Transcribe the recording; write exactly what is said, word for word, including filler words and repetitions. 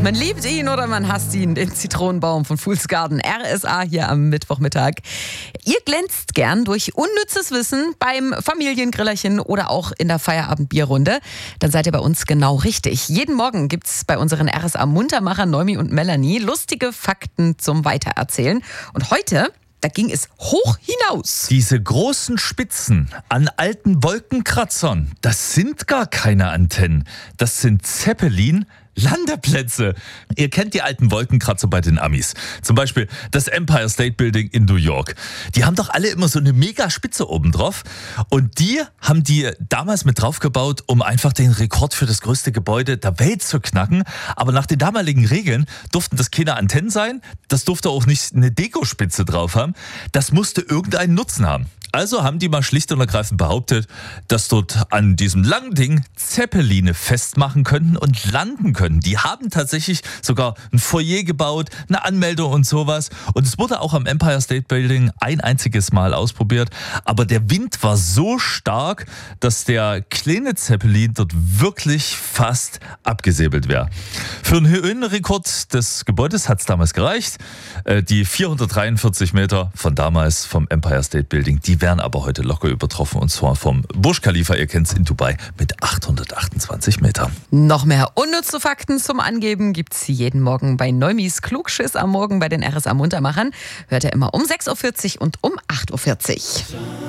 Man liebt ihn oder man hasst ihn, den Zitronenbaum von Fools Garden. R S A hier am Mittwochmittag. Ihr glänzt gern durch unnützes Wissen beim Familiengrillerchen oder auch in der Feierabendbierrunde. Dann seid ihr bei uns genau richtig. Jeden Morgen gibt's bei unseren R S A-Muntermachern Noemi und Melanie lustige Fakten zum Weitererzählen. Und heute, da ging es hoch hinaus. Diese großen Spitzen an alten Wolkenkratzern, das sind gar keine Antennen. Das sind Zeppelin-Landeplätze. Ihr kennt die alten Wolkenkratzer bei den Amis. Zum Beispiel das Empire State Building in New York. Die haben doch alle immer so eine Megaspitze oben drauf. Und die haben die damals mit draufgebaut, um einfach den Rekord für das größte Gebäude der Welt zu knacken. Aber nach den damaligen Regeln durften das keine Antennen sein. Das durfte auch nicht eine Dekospitze drauf haben. Das musste irgendeinen Nutzen haben. Also haben die mal schlicht und ergreifend behauptet, dass dort an diesem langen Ding Zeppeline festmachen könnten und landen können. Die haben tatsächlich sogar ein Foyer gebaut, eine Anmeldung und sowas. Und es wurde auch am Empire State Building ein einziges Mal ausprobiert. Aber der Wind war so stark, dass der kleine Zeppelin dort wirklich fast abgesäbelt wäre. Für einen Höhenrekord des Gebäudes hat es damals gereicht. Die vierhundertdreiundvierzig Meter von damals vom Empire State Building, die werden aber heute locker übertroffen, und zwar vom Burj Khalifa, ihr kennt es, in Dubai, mit achthundertachtundzwanzig Metern. Noch mehr unnütze Fakten zum Angeben gibt's jeden Morgen bei Neumis Klugschiss am Morgen bei den R S A Muntermachern. Hört ihr immer um sechs Uhr vierzig und um acht Uhr vierzig.